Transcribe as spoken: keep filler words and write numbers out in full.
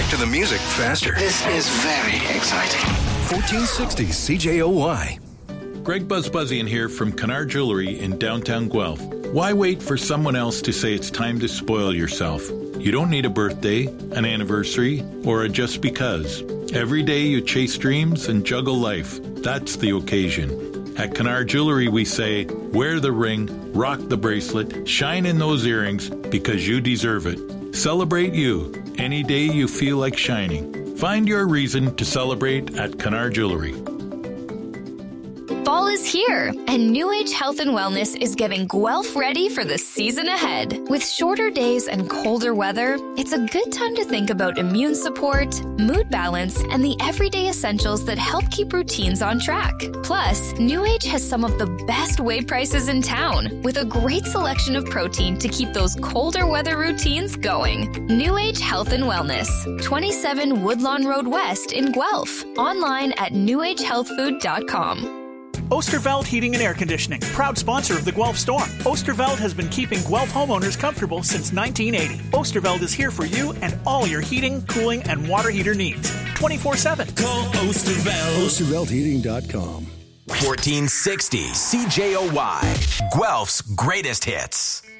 back to the music faster. This is very exciting. fourteen sixty C J O Y. Greg Buzzbuzzian here from Kennard Jewelry in downtown Guelph. Why wait for someone else to say it's time to spoil yourself? You don't need a birthday, an anniversary, or a just because. Every day you chase dreams and juggle life. That's the occasion. At Kennard Jewelry, we say, wear the ring, rock the bracelet, shine in those earrings because you deserve it. Celebrate you any day you feel like shining. Find your reason to celebrate at Kennard Jewelry. Fall is here, and New Age Health and Wellness is getting Guelph ready for the season ahead. With shorter days and colder weather, it's a good time to think about immune support, mood balance, and the everyday essentials that help keep routines on track. Plus, New Age has some of the best whey prices in town, with a great selection of protein to keep those colder weather routines going. New Age Health and Wellness, twenty-seven Woodlawn Road West in Guelph. Online at new age health food dot com. Oosterveld Heating and Air Conditioning, proud sponsor of the Guelph Storm. Oosterveld has been keeping Guelph homeowners comfortable since nineteen eighty. Oosterveld is here for you and all your heating, cooling, and water heater needs. twenty-four seven. Call Oosterveld. Oosterveld Heating dot com. fourteen sixty C J O Y, Guelph's greatest hits.